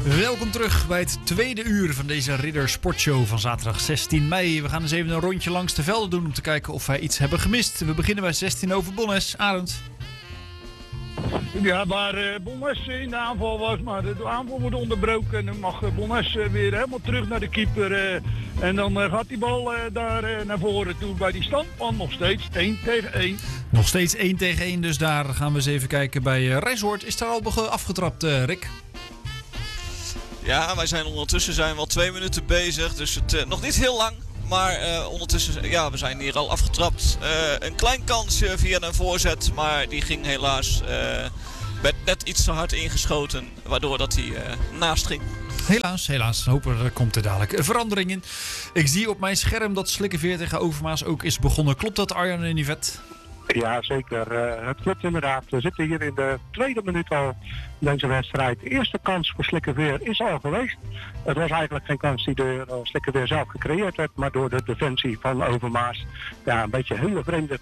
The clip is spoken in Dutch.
Welkom terug bij het tweede uur van deze Ridder Sportshow van zaterdag 16 mei. We gaan eens even een rondje langs de velden doen om te kijken of wij iets hebben gemist. We beginnen bij 16 over Bonnes. Arend. Ja, waar Bonnes in de aanval was, maar de aanval wordt onderbroken en dan mag Bonnes weer helemaal terug naar de keeper. En dan gaat die bal daar naar voren toe bij die stand van nog steeds 1 tegen 1. Nog steeds 1 tegen 1, dus daar gaan we eens even kijken bij Rijswoord. Is daar al afgetrapt, Rick? Ja, wij zijn ondertussen al 2 minuten bezig, dus het nog niet heel lang. Maar ondertussen, ja, we zijn hier al afgetrapt. Een klein kansje via een voorzet, maar die ging helaas net iets te hard ingeschoten, waardoor dat hij naast ging. Helaas. Hopen er komt er dadelijk een verandering in. Ik zie op mijn scherm dat Slikkeveer tegen Overmaas ook is begonnen. Klopt dat, Arjan en Yvette? Ja, zeker. Het klopt inderdaad. We zitten hier in de tweede minuut al in deze wedstrijd. De eerste kans voor Slikkeveer is al geweest. Het was eigenlijk geen kans die door Slikkeveer zelf gecreëerd werd, maar door de defensie van Overmaas. Ja, een beetje hele vreemde